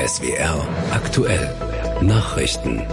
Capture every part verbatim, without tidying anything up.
S W R aktuell Nachrichten.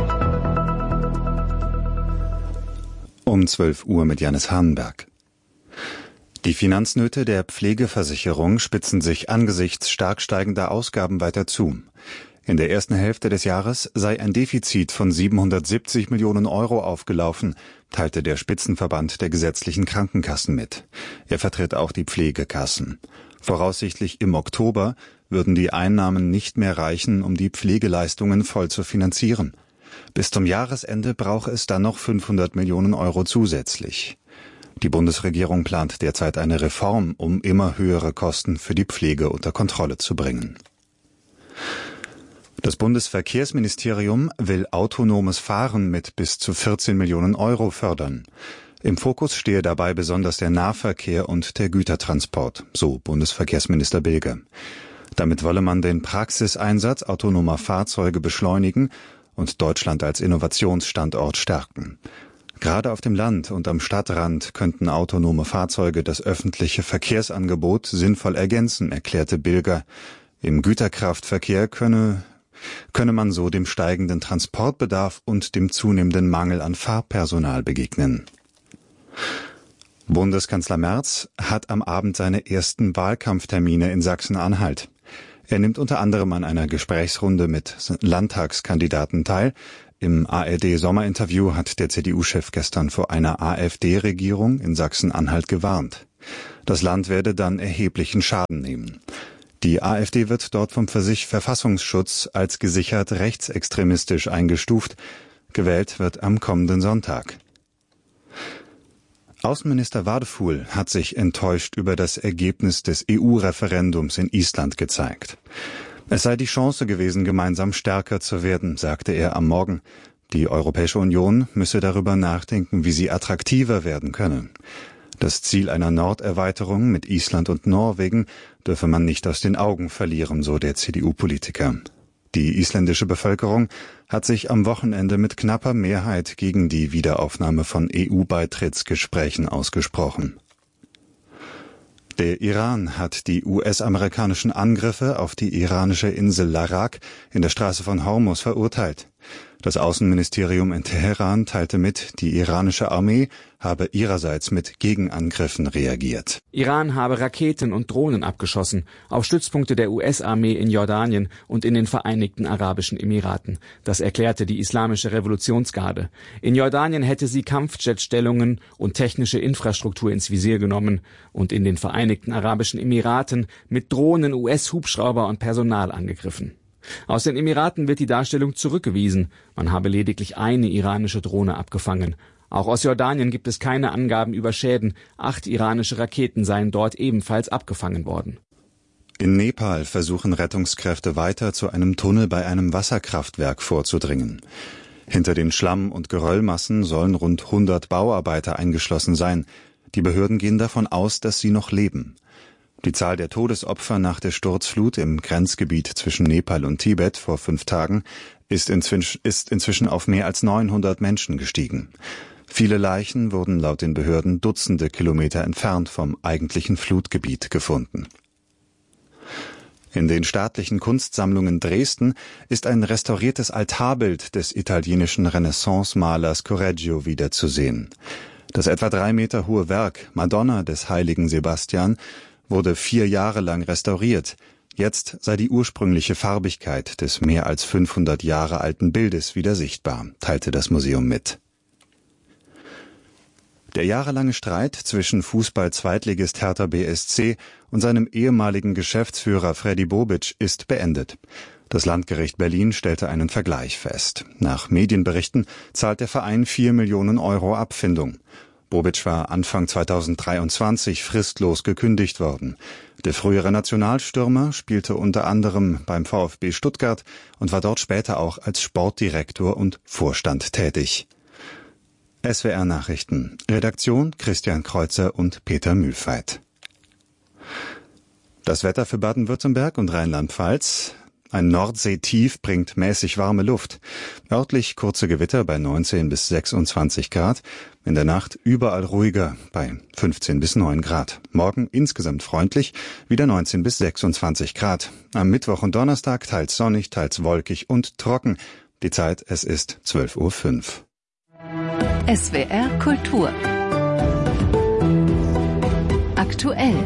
Um zwölf Uhr mit Janis Hahnenberg. Die Finanznöte der Pflegeversicherung spitzen sich angesichts stark steigender Ausgaben weiter zu. In der ersten Hälfte des Jahres sei ein Defizit von siebenhundertsiebzig Millionen Euro aufgelaufen, teilte der Spitzenverband der gesetzlichen Krankenkassen mit. Er vertritt auch die Pflegekassen. Voraussichtlich im Oktober würden die Einnahmen nicht mehr reichen, um die Pflegeleistungen voll zu finanzieren. Bis zum Jahresende brauche es dann noch fünfhundert Millionen Euro zusätzlich. Die Bundesregierung plant derzeit eine Reform, um immer höhere Kosten für die Pflege unter Kontrolle zu bringen. Das Bundesverkehrsministerium will autonomes Fahren mit bis zu vierzehn Millionen Euro fördern. Im Fokus stehe dabei besonders der Nahverkehr und der Gütertransport, so Bundesverkehrsminister Bilge. Damit wolle man den Praxiseinsatz autonomer Fahrzeuge beschleunigen und Deutschland als Innovationsstandort stärken. Gerade auf dem Land und am Stadtrand könnten autonome Fahrzeuge das öffentliche Verkehrsangebot sinnvoll ergänzen, erklärte Bilge. Im Güterkraftverkehr könne könne man so dem steigenden Transportbedarf und dem zunehmenden Mangel an Fahrpersonal begegnen. Bundeskanzler Merz hat am Abend seine ersten Wahlkampftermine in Sachsen-Anhalt. Er nimmt unter anderem an einer Gesprächsrunde mit Landtagskandidaten teil. Im A R D-Sommerinterview hat der C D U-Chef gestern vor einer AfD-Regierung in Sachsen-Anhalt gewarnt. Das Land werde dann erheblichen Schaden nehmen. Die AfD wird dort vom Verfassungsschutz als gesichert rechtsextremistisch eingestuft. Gewählt wird am kommenden Sonntag. Außenminister Wadefuhl hat sich enttäuscht über das Ergebnis des E U-Referendums in Island gezeigt. Es sei die Chance gewesen, gemeinsam stärker zu werden, sagte er am Morgen. Die Europäische Union müsse darüber nachdenken, wie sie attraktiver werden könne. Das Ziel einer Norderweiterung mit Island und Norwegen dürfe man nicht aus den Augen verlieren, so der C D U-Politiker. Die isländische Bevölkerung hat sich am Wochenende mit knapper Mehrheit gegen die Wiederaufnahme von E U-Beitrittsgesprächen ausgesprochen. Der Iran hat die U S-amerikanischen Angriffe auf die iranische Insel Larak in der Straße von Hormuz verurteilt. Das Außenministerium in Teheran teilte mit, die iranische Armee habe ihrerseits mit Gegenangriffen reagiert. Iran habe Raketen und Drohnen abgeschossen auf Stützpunkte der U S-Armee in Jordanien und in den Vereinigten Arabischen Emiraten. Das erklärte die Islamische Revolutionsgarde. In Jordanien hätte sie Kampfjetstellungen und technische Infrastruktur ins Visier genommen und in den Vereinigten Arabischen Emiraten mit Drohnen U S-Hubschrauber und Personal angegriffen. Aus den Emiraten wird die Darstellung zurückgewiesen. Man habe lediglich eine iranische Drohne abgefangen. Auch aus Jordanien gibt es keine Angaben über Schäden. Acht iranische Raketen seien dort ebenfalls abgefangen worden. In Nepal versuchen Rettungskräfte weiter zu einem Tunnel bei einem Wasserkraftwerk vorzudringen. Hinter den Schlamm- und Geröllmassen sollen rund hundert Bauarbeiter eingeschlossen sein. Die Behörden gehen davon aus, dass sie noch leben. Die Zahl der Todesopfer nach der Sturzflut im Grenzgebiet zwischen Nepal und Tibet vor fünf Tagen ist inzwischen, ist inzwischen auf mehr als neunhundert Menschen gestiegen. Viele Leichen wurden laut den Behörden Dutzende Kilometer entfernt vom eigentlichen Flutgebiet gefunden. In den staatlichen Kunstsammlungen Dresden ist ein restauriertes Altarbild des italienischen Renaissance-Malers Correggio wiederzusehen. Das etwa drei Meter hohe Werk Madonna des heiligen Sebastian wurde vier Jahre lang restauriert. Jetzt sei die ursprüngliche Farbigkeit des mehr als fünfhundert Jahre alten Bildes wieder sichtbar, teilte das Museum mit. Der jahrelange Streit zwischen Fußball-Zweitligist Hertha B S C und seinem ehemaligen Geschäftsführer Freddy Bobic ist beendet. Das Landgericht Berlin stellte einen Vergleich fest. Nach Medienberichten zahlt der Verein vier Millionen Euro Abfindung. Bobic war Anfang zweitausenddreiundzwanzig fristlos gekündigt worden. Der frühere Nationalstürmer spielte unter anderem beim VfB Stuttgart und war dort später auch als Sportdirektor und Vorstand tätig. S W R Nachrichten. Redaktion Christian Kreuzer und Peter Mühlfeit. Das Wetter für Baden-Württemberg und Rheinland-Pfalz. Ein Nordseetief bringt mäßig warme Luft. Örtlich kurze Gewitter bei neunzehn bis sechsundzwanzig Grad. In der Nacht überall ruhiger bei fünfzehn bis neun Grad. Morgen insgesamt freundlich, wieder neunzehn bis sechsundzwanzig Grad. Am Mittwoch und Donnerstag teils sonnig, teils wolkig und trocken. Die Zeit, es ist zwölf Uhr fünf. S W R Kultur. Aktuell.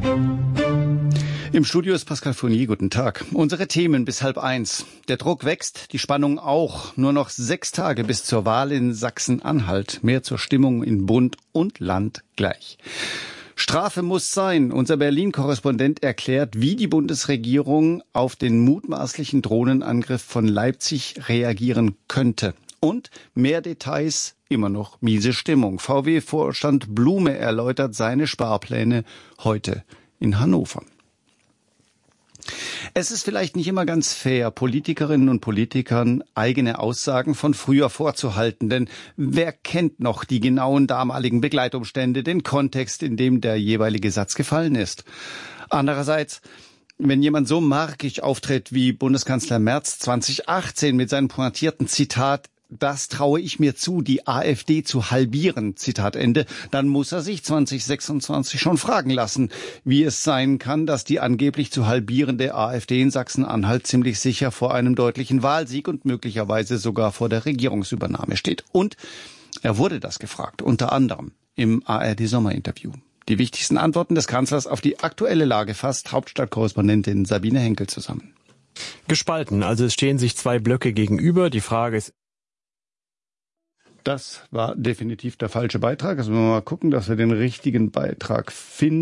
Im Studio ist Pascal Fournier. Guten Tag. Unsere Themen bis halb eins. Der Druck wächst, die Spannung auch. Nur noch sechs Tage bis zur Wahl in Sachsen-Anhalt. Mehr zur Stimmung in Bund und Land gleich. Strafe muss sein. Unser Berlin-Korrespondent erklärt, wie die Bundesregierung auf den mutmaßlichen Drohnenangriff von Leipzig reagieren könnte. Und mehr Details, immer noch miese Stimmung. V W-Vorstand Blume erläutert seine Sparpläne heute in Hannover. Es ist vielleicht nicht immer ganz fair, Politikerinnen und Politikern eigene Aussagen von früher vorzuhalten, denn wer kennt noch die genauen damaligen Begleitumstände, den Kontext, in dem der jeweilige Satz gefallen ist? Andererseits, wenn jemand so markig auftritt wie Bundeskanzler Merz zweitausendachtzehn mit seinem pointierten Zitat, das traue ich mir zu, die AfD zu halbieren, Zitat Ende, dann muss er sich zweitausendsechsundzwanzig schon fragen lassen, wie es sein kann, dass die angeblich zu halbierende AfD in Sachsen-Anhalt ziemlich sicher vor einem deutlichen Wahlsieg und möglicherweise sogar vor der Regierungsübernahme steht. Und er wurde das gefragt, unter anderem im A R D-Sommerinterview. Die wichtigsten Antworten des Kanzlers auf die aktuelle Lage fasst Hauptstadtkorrespondentin Sabine Henkel zusammen. Gespalten, also es stehen sich zwei Blöcke gegenüber. Die Frage ist, das war definitiv der falsche Beitrag. Also wir mal gucken, dass wir den richtigen Beitrag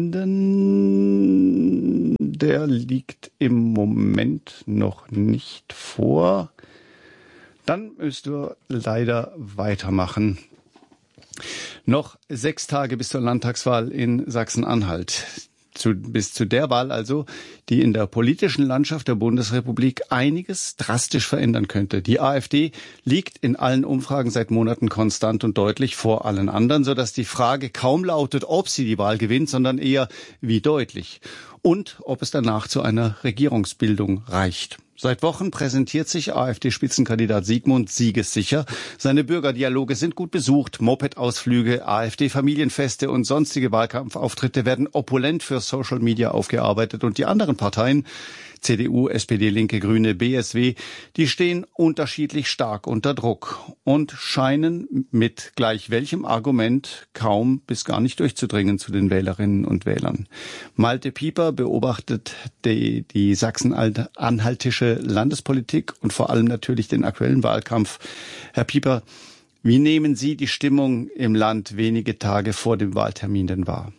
finden. Der liegt im Moment noch nicht vor. Dann müsst ihr leider weitermachen. Noch sechs Tage bis zur Landtagswahl in Sachsen-Anhalt. Zu, bis zu der Wahl also, die in der politischen Landschaft der Bundesrepublik einiges drastisch verändern könnte. Die AfD liegt in allen Umfragen seit Monaten konstant und deutlich vor allen anderen, sodass die Frage kaum lautet, ob sie die Wahl gewinnt, sondern eher wie deutlich. Und ob es danach zu einer Regierungsbildung reicht. Seit Wochen präsentiert sich AfD-Spitzenkandidat Sigmund siegessicher. Seine Bürgerdialoge sind gut besucht. Moped-Ausflüge, AfD-Familienfeste und sonstige Wahlkampfauftritte werden opulent für Social Media aufgearbeitet. Und die anderen Parteien, C D U, S P D, Linke, Grüne, B S W, die stehen unterschiedlich stark unter Druck und scheinen mit gleich welchem Argument kaum bis gar nicht durchzudringen zu den Wählerinnen und Wählern. Malte Pieper beobachtet die, die sachsen-anhaltische Landespolitik und vor allem natürlich den aktuellen Wahlkampf. Herr Pieper, wie nehmen Sie die Stimmung im Land wenige Tage vor dem Wahltermin denn wahr?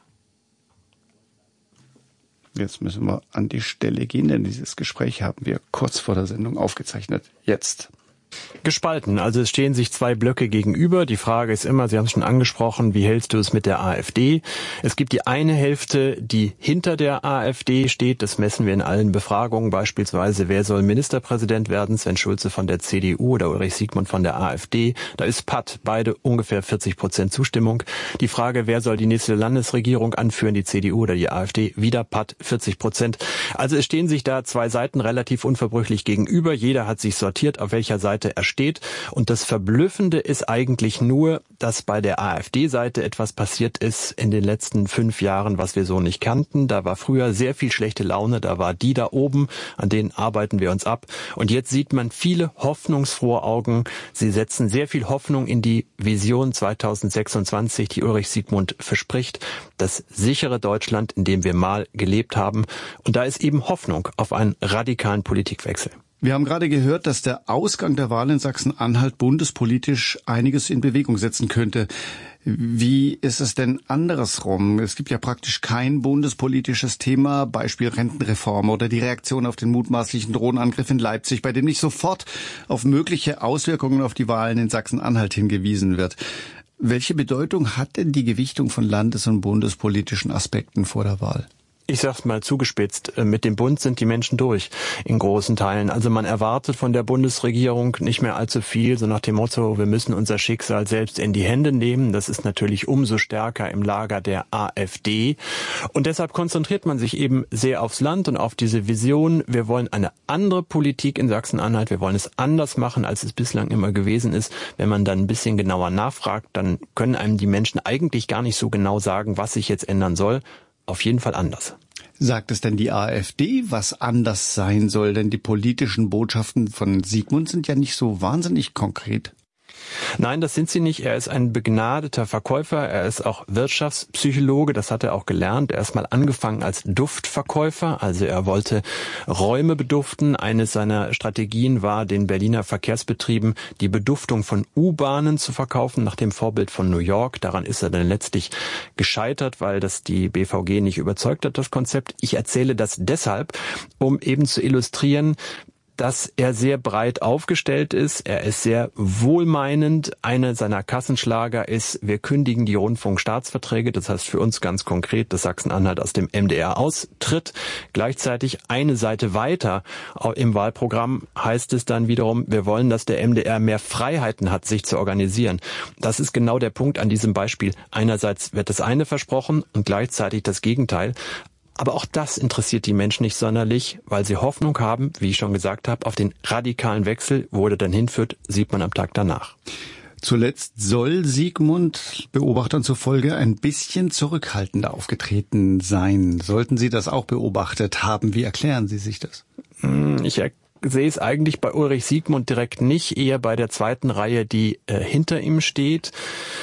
Jetzt müssen wir an die Stelle gehen, denn dieses Gespräch haben wir kurz vor der Sendung aufgezeichnet. Jetzt. Gespalten, also es stehen sich zwei Blöcke gegenüber. Die Frage ist immer, Sie haben es schon angesprochen, wie hältst du es mit der AfD? Es gibt die eine Hälfte, die hinter der AfD steht. Das messen wir in allen Befragungen. Beispielsweise, wer soll Ministerpräsident werden? Sven Schulze von der C D U oder Ulrich Siegmund von der AfD. Da ist Patt, beide ungefähr vierzig Prozent Zustimmung. Die Frage, wer soll die nächste Landesregierung anführen? Die C D U oder die AfD? Wieder Patt, vierzig Prozent. Also es stehen sich da zwei Seiten relativ unverbrüchlich gegenüber. Jeder hat sich sortiert, auf welcher Seite er steht. Und das Verblüffende ist eigentlich nur, dass bei der AfD-Seite etwas passiert ist in den letzten fünf Jahren, was wir so nicht kannten. Da war früher sehr viel schlechte Laune, da war die da oben, an denen arbeiten wir uns ab. Und jetzt sieht man viele hoffnungsfrohe Augen. Sie setzen sehr viel Hoffnung in die Vision zweitausendsechsundzwanzig, die Ulrich Siegmund verspricht. Das sichere Deutschland, in dem wir mal gelebt haben. Und da ist eben Hoffnung auf einen radikalen Politikwechsel. Wir haben gerade gehört, dass der Ausgang der Wahl in Sachsen-Anhalt bundespolitisch einiges in Bewegung setzen könnte. Wie ist es denn andersrum? Es gibt ja praktisch kein bundespolitisches Thema, Beispiel Rentenreform oder die Reaktion auf den mutmaßlichen Drohnenangriff in Leipzig, bei dem nicht sofort auf mögliche Auswirkungen auf die Wahlen in Sachsen-Anhalt hingewiesen wird. Welche Bedeutung hat denn die Gewichtung von landes- und bundespolitischen Aspekten vor der Wahl? Ich sag's mal zugespitzt, mit dem Bund sind die Menschen durch in großen Teilen. Also man erwartet von der Bundesregierung nicht mehr allzu viel, so nach dem Motto, wir müssen unser Schicksal selbst in die Hände nehmen. Das ist natürlich umso stärker im Lager der AfD. Und deshalb konzentriert man sich eben sehr aufs Land und auf diese Vision. Wir wollen eine andere Politik in Sachsen-Anhalt. Wir wollen es anders machen, als es bislang immer gewesen ist. Wenn man dann ein bisschen genauer nachfragt, dann können einem die Menschen eigentlich gar nicht so genau sagen, was sich jetzt ändern soll. Auf jeden Fall anders. Sagt es denn die AfD, was anders sein soll? Denn die politischen Botschaften von Sigmund sind ja nicht so wahnsinnig konkret. Nein, das sind sie nicht. Er ist ein begnadeter Verkäufer. Er ist auch Wirtschaftspsychologe. Das hat er auch gelernt. Er ist mal angefangen als Duftverkäufer. Also er wollte Räume beduften. Eines seiner Strategien war, den Berliner Verkehrsbetrieben die Beduftung von U-Bahnen zu verkaufen, nach dem Vorbild von New York. Daran ist er dann letztlich gescheitert, weil das die B V G nicht überzeugt hat, das Konzept. Ich erzähle das deshalb, um eben zu illustrieren, dass er sehr breit aufgestellt ist. Er ist sehr wohlmeinend. Einer seiner Kassenschlager ist, wir kündigen die Rundfunkstaatsverträge. Das heißt für uns ganz konkret, dass Sachsen-Anhalt aus dem M D R austritt. Gleichzeitig eine Seite weiter im Wahlprogramm heißt es dann wiederum, wir wollen, dass der M D R mehr Freiheiten hat, sich zu organisieren. Das ist genau der Punkt an diesem Beispiel. Einerseits wird das eine versprochen und gleichzeitig das Gegenteil. Aber auch das interessiert die Menschen nicht sonderlich, weil sie Hoffnung haben, wie ich schon gesagt habe, auf den radikalen Wechsel. Wo er dann hinführt, sieht man am Tag danach. Zuletzt soll Sigmund Beobachtern zufolge ein bisschen zurückhaltender aufgetreten sein. Sollten Sie das auch beobachtet haben? Wie erklären Sie sich das? Ich erkläre. sehe es eigentlich bei Ulrich Sigmund direkt nicht, eher bei der zweiten Reihe, die äh, hinter ihm steht.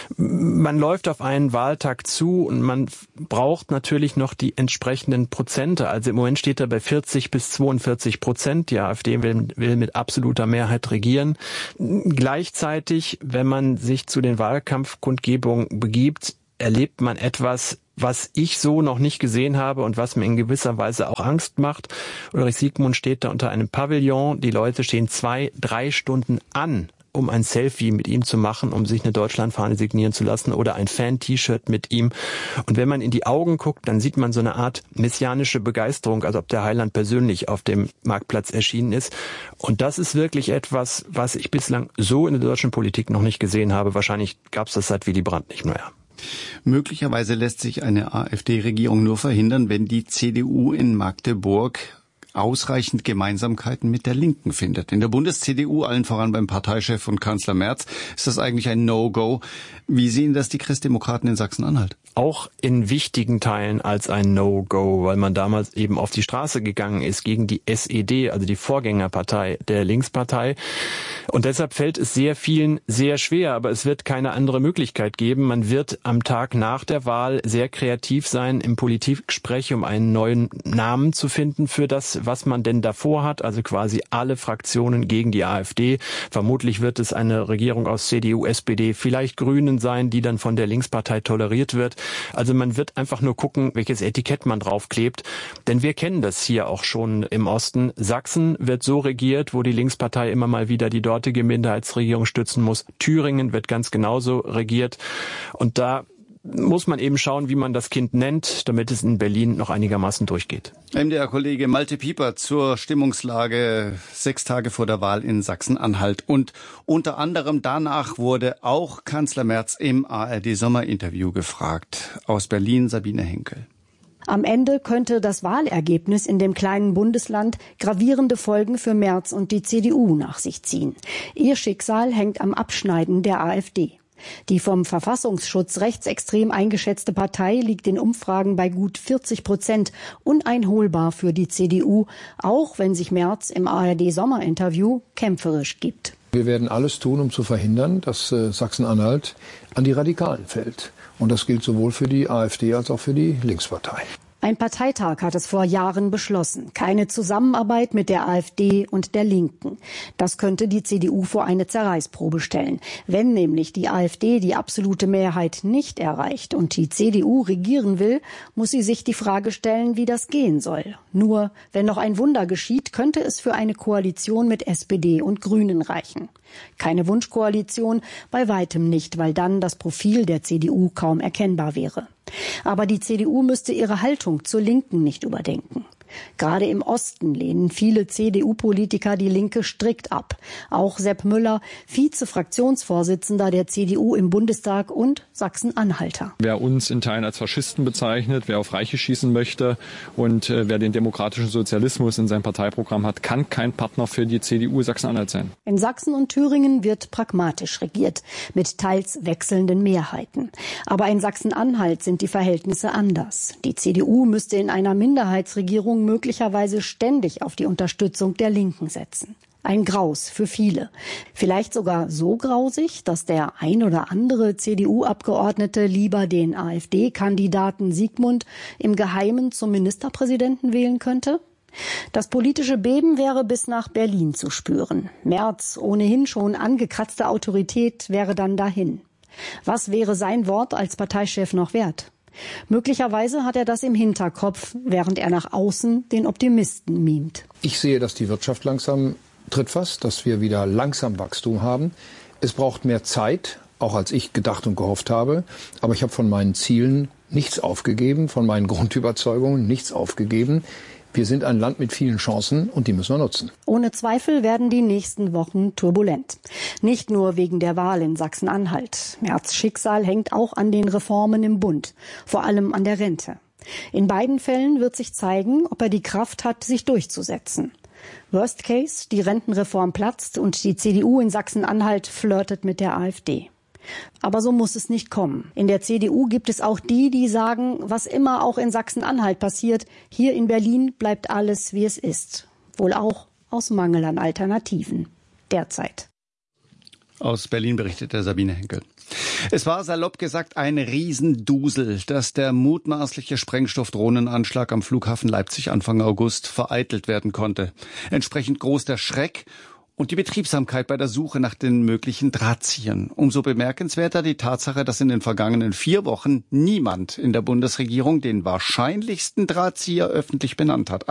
Man läuft auf einen Wahltag zu und man braucht natürlich noch die entsprechenden Prozente. Also im Moment steht er bei vierzig bis zweiundvierzig Prozent. Die AfD will, will mit absoluter Mehrheit regieren. Gleichzeitig, wenn man sich zu den Wahlkampfkundgebungen begibt, erlebt man etwas, was ich so noch nicht gesehen habe und was mir in gewisser Weise auch Angst macht. Ulrich Sigmund steht da unter einem Pavillon. Die Leute stehen zwei, drei Stunden an, um ein Selfie mit ihm zu machen, um sich eine Deutschlandfahne signieren zu lassen oder ein Fan-T-Shirt mit ihm. Und wenn man in die Augen guckt, dann sieht man so eine Art messianische Begeisterung, als ob der Heiland persönlich auf dem Marktplatz erschienen ist. Und das ist wirklich etwas, was ich bislang so in der deutschen Politik noch nicht gesehen habe. Wahrscheinlich gab es das seit Willy Brandt nicht mehr. Möglicherweise lässt sich eine AfD-Regierung nur verhindern, wenn die C D U in Magdeburg ausreichend Gemeinsamkeiten mit der Linken findet. In der Bundes-C D U, allen voran beim Parteichef und Kanzler Merz, ist das eigentlich ein No-Go. Wie sehen das die Christdemokraten in Sachsen-Anhalt? Auch in wichtigen Teilen als ein No-Go, weil man damals eben auf die Straße gegangen ist gegen die S E D, also die Vorgängerpartei der Linkspartei. Und deshalb fällt es sehr vielen sehr schwer, aber es wird keine andere Möglichkeit geben. Man wird am Tag nach der Wahl sehr kreativ sein im Politikgespräch, um einen neuen Namen zu finden für das, was man denn davor hat, also quasi alle Fraktionen gegen die AfD. Vermutlich wird es eine Regierung aus C D U, S P D, vielleicht Grünen sein, die dann von der Linkspartei toleriert wird. Also man wird einfach nur gucken, welches Etikett man draufklebt. Denn wir kennen das hier auch schon im Osten. Sachsen wird so regiert, wo die Linkspartei immer mal wieder die dortige Minderheitsregierung stützen muss. Thüringen wird ganz genauso regiert. Und da muss man eben schauen, wie man das Kind nennt, damit es in Berlin noch einigermaßen durchgeht. M D R-Kollege Malte Pieper zur Stimmungslage sechs Tage vor der Wahl in Sachsen-Anhalt. Und unter anderem danach wurde auch Kanzler Merz im A R D-Sommerinterview gefragt. Aus Berlin Sabine Henkel. Am Ende könnte das Wahlergebnis in dem kleinen Bundesland gravierende Folgen für Merz und die C D U nach sich ziehen. Ihr Schicksal hängt am Abschneiden der AfD. Die vom Verfassungsschutz rechtsextrem eingeschätzte Partei liegt in Umfragen bei gut vierzig Prozent, uneinholbar für die C D U, auch wenn sich Merz im A R D-Sommerinterview kämpferisch gibt. Wir werden alles tun, um zu verhindern, dass äh, Sachsen-Anhalt an die Radikalen fällt. Und das gilt sowohl für die AfD als auch für die Linkspartei. Ein Parteitag hat es vor Jahren beschlossen. Keine Zusammenarbeit mit der AfD und der Linken. Das könnte die C D U vor eine Zerreißprobe stellen. Wenn nämlich die AfD die absolute Mehrheit nicht erreicht und die C D U regieren will, muss sie sich die Frage stellen, wie das gehen soll. Nur, wenn noch ein Wunder geschieht, könnte es für eine Koalition mit S P D und Grünen reichen. Keine Wunschkoalition, bei weitem nicht, weil dann das Profil der C D U kaum erkennbar wäre. Aber die C D U müsste ihre Haltung zur Linken nicht überdenken. Gerade im Osten lehnen viele C D U-Politiker die Linke strikt ab. Auch Sepp Müller, Vize-Fraktionsvorsitzender der C D U im Bundestag und Sachsen-Anhalter. Wer uns in Teilen als Faschisten bezeichnet, wer auf Reiche schießen möchte und äh, wer den demokratischen Sozialismus in seinem Parteiprogramm hat, kann kein Partner für die C D U Sachsen-Anhalt sein. In Sachsen und Thüringen wird pragmatisch regiert, mit teils wechselnden Mehrheiten. Aber in Sachsen-Anhalt sind die Verhältnisse anders. Die C D U müsste in einer Minderheitsregierung möglicherweise ständig auf die Unterstützung der Linken setzen. Ein Graus für viele. Vielleicht sogar so grausig, dass der ein oder andere C D U-Abgeordnete lieber den AfD-Kandidaten Siegmund im Geheimen zum Ministerpräsidenten wählen könnte? Das politische Beben wäre bis nach Berlin zu spüren. Merz, ohnehin schon angekratzte Autorität, wäre dann dahin. Was wäre sein Wort als Parteichef noch wert? Möglicherweise hat er das im Hinterkopf, während er nach außen den Optimisten mimt. Ich sehe, dass die Wirtschaft langsam trittfasst, dass wir wieder langsam Wachstum haben. Es braucht mehr Zeit, auch als ich gedacht und gehofft habe. Aber ich habe von meinen Zielen nichts aufgegeben, von meinen Grundüberzeugungen nichts aufgegeben. Wir sind ein Land mit vielen Chancen und die müssen wir nutzen. Ohne Zweifel werden die nächsten Wochen turbulent. Nicht nur wegen der Wahl in Sachsen-Anhalt. Merz' Schicksal hängt auch an den Reformen im Bund, vor allem an der Rente. In beiden Fällen wird sich zeigen, ob er die Kraft hat, sich durchzusetzen. Worst Case, die Rentenreform platzt und die C D U in Sachsen-Anhalt flirtet mit der AfD. Aber so muss es nicht kommen. In der C D U gibt es auch die, die sagen, was immer auch in Sachsen-Anhalt passiert, hier in Berlin bleibt alles, wie es ist. Wohl auch aus Mangel an Alternativen. Derzeit. Aus Berlin berichtete Sabine Henkel. Es war salopp gesagt ein Riesendusel, dass der mutmaßliche Sprengstoffdrohnenanschlag am Flughafen Leipzig Anfang August vereitelt werden konnte. Entsprechend groß der Schreck und die Betriebsamkeit bei der Suche nach den möglichen Drahtziehern. Umso bemerkenswerter die Tatsache, dass in den vergangenen vier Wochen niemand in der Bundesregierung den wahrscheinlichsten Drahtzieher öffentlich benannt hat.